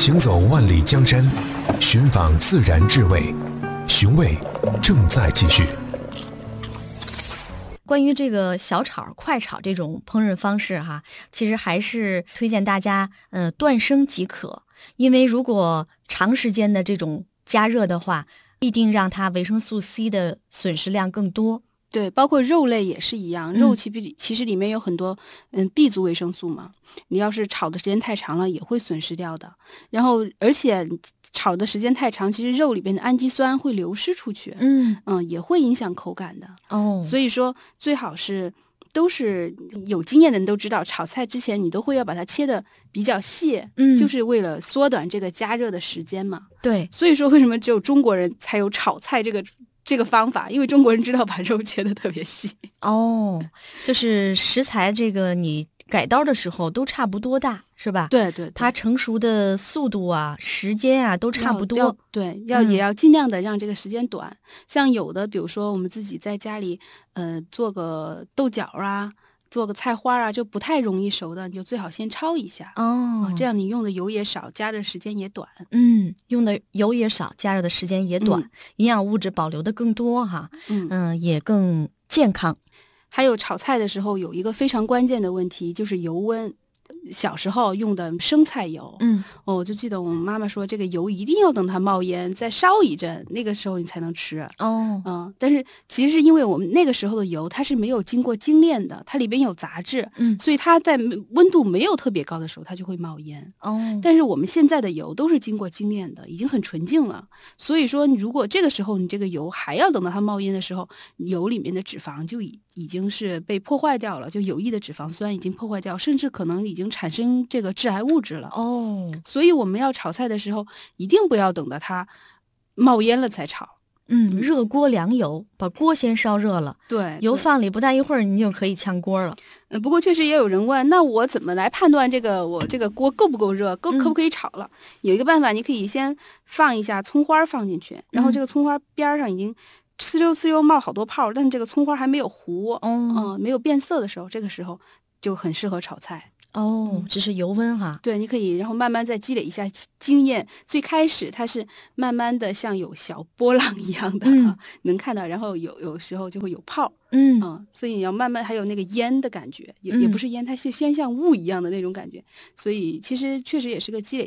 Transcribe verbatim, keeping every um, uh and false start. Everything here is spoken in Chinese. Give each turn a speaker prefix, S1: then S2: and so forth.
S1: 行走万里江山，寻访自然智慧，寻味正在继续。
S2: 关于这个小炒、快炒这种烹饪方式哈，其实还是推荐大家呃断生即可，因为如果长时间的这种加热的话，必定让它维生素 C 的损失量更多。
S3: 对，包括肉类也是一样，肉其实其实里面有很多嗯 B 族维生素嘛，你要是炒的时间太长了，也会损失掉的。然后，而且炒的时间太长，其实肉里边的氨基酸会流失出去，
S2: 嗯
S3: 嗯，也会影响口感的。
S2: 哦，
S3: 所以说，最好是都是有经验的人都知道，炒菜之前你都会要把它切的比较细，
S2: 嗯
S3: 就是为了缩短这个加热的时间嘛。
S2: 对，
S3: 所以说，为什么只有中国人才有炒菜这个？这个方法，因为中国人知道把肉切得特别细。
S2: 哦，就是食材这个你改刀的时候都差不多大，是吧？
S3: 对对对，
S2: 它成熟的速度啊、时间啊都差不多。
S3: 要对，要、嗯、也要尽量的让这个时间短。像有的，比如说我们自己在家里，呃，做个豆角啊。做个菜花啊，就不太容易熟的，你就最好先焯一下
S2: 哦、
S3: 啊，这样你用的油也少，加热时间也短。
S2: 嗯，用的油也少，加热的时间也短，
S3: 嗯、
S2: 营养物质保留的更多哈。
S3: 嗯
S2: 嗯、呃，也更健康。
S3: 还有炒菜的时候有一个非常关键的问题，就是油温。小时候用的生菜油，
S2: 嗯，
S3: 哦，我就记得我妈妈说，这个油一定要等它冒烟，再烧一阵，那个时候你才能吃。
S2: 哦，
S3: 嗯，但是其实是因为我们那个时候的油，它是没有经过精炼的，它里边有杂质，
S2: 嗯，
S3: 所以它在温度没有特别高的时候，它就会冒烟。
S2: 哦，
S3: 但是我们现在的油都是经过精炼的，已经很纯净了。所以说，你如果这个时候你这个油还要等到它冒烟的时候，油里面的脂肪就已已经是被破坏掉了，就有益的脂肪酸已经破坏掉，甚至可能已经产生这个致癌物质了。
S2: 哦，
S3: 所以我们要炒菜的时候，一定不要等到它冒烟了才炒。
S2: 嗯，热锅凉油，把锅先烧热了，
S3: 对，
S2: 油放里不大一会儿，你就可以炝锅了。
S3: 呃，不过确实也有人问，那我怎么来判断这个我这个锅够不够热，够可不可以炒了？嗯、有一个办法，你可以先放一下葱花放进去，然后这个葱花边上已经呲溜呲溜冒好多泡，但这个葱花还没有糊，
S2: 哦，
S3: 嗯、呃，没有变色的时候，这个时候就很适合炒菜。
S2: 哦，只是油温哈。
S3: 对，你可以，然后慢慢再积累一下经验。最开始它是慢慢的像有小波浪一样的，
S2: 嗯
S3: 啊、能看到，然后有有时候就会有泡，
S2: 嗯
S3: 啊、所以你要慢慢还有那个烟的感觉，也、
S2: 嗯、
S3: 也不是烟，它是先像雾一样的那种感觉。所以其实确实也是个积累。